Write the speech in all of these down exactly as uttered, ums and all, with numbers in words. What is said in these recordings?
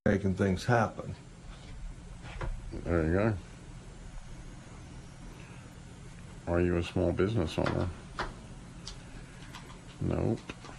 making things happen. There you go. Are you a small business owner? Nope.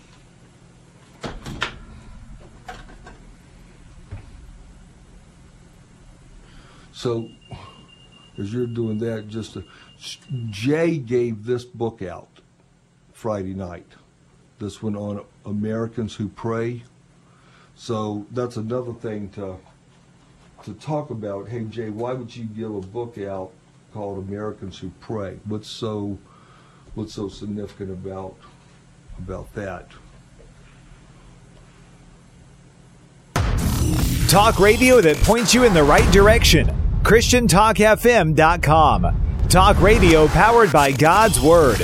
So, as you're doing that, just to, Jay gave this book out Friday night. This one on Americans Who Pray. So that's another thing to to talk about. Hey Jay, why would you give a book out called Americans Who Pray? What's so what's so significant about about that? Talk radio that points you in the right direction. Christian Talk F M dot com. Talk radio powered by God's Word.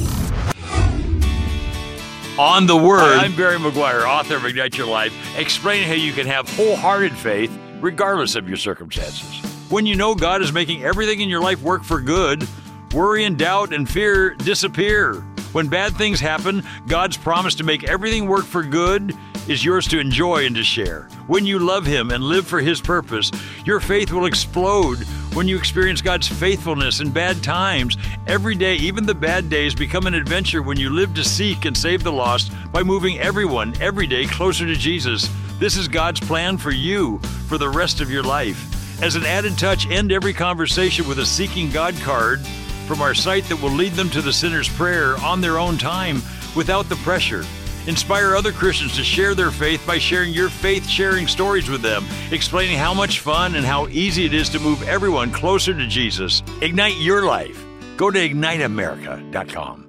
On the Word. Hi, I'm Barry McGuire, author of Ignite Your Life, explaining how you can have wholehearted faith regardless of your circumstances. When you know God is making everything in your life work for good, worry and doubt and fear disappear. When bad things happen, God's promise to make everything work for good is yours to enjoy and to share. When you love Him and live for His purpose, your faith will explode when you experience God's faithfulness in bad times. Every day, even the bad days, become an adventure when you live to seek and save the lost by moving everyone every day closer to Jesus. This is God's plan for you for the rest of your life. As an added touch, end every conversation with a Seeking God card from our site that will lead them to the sinner's prayer on their own time without the pressure. Inspire other Christians to share their faith by sharing your faith-sharing stories with them, explaining how much fun and how easy it is to move everyone closer to Jesus. Ignite your life. Go to ignite america dot com.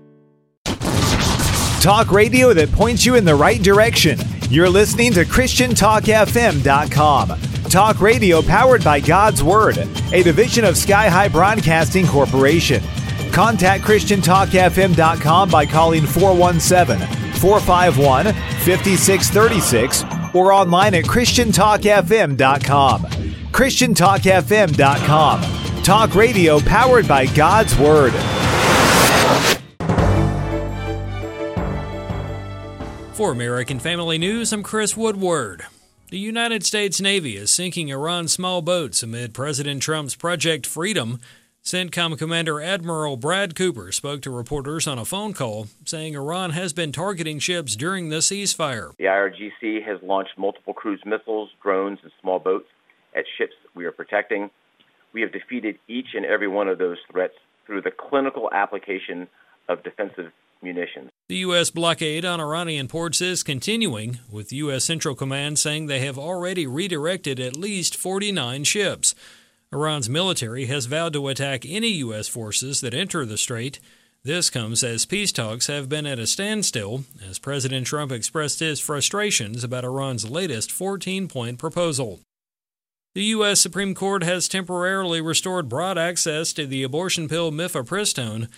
Talk radio that points you in the right direction. You're listening to Christian Talk F M dot com. Talk radio powered by God's Word, a division of Sky High Broadcasting Corporation. Contact Christian Talk F M dot com by calling four one seven, four five one, five six three six or online at Christian Talk F M dot com. Christian Talk F M dot com. Talk radio powered by God's Word. For American Family News, I'm Chris Woodward. The United States Navy is sinking Iran's small boats amid President Trump's Project Freedom. CENTCOM Commander Admiral Brad Cooper spoke to reporters on a phone call, saying Iran has been targeting ships during the ceasefire. The I R G C has launched multiple cruise missiles, drones, and small boats at ships we are protecting. We have defeated each and every one of those threats through the clinical application of defensive munitions. The U S blockade on Iranian ports is continuing, with U S Central Command saying they have already redirected at least forty-nine ships. Iran's military has vowed to attack any U S forces that enter the strait. This comes as peace talks have been at a standstill, as President Trump expressed his frustrations about Iran's latest fourteen-point proposal. The U S Supreme Court has temporarily restored broad access to the abortion pill mifepristone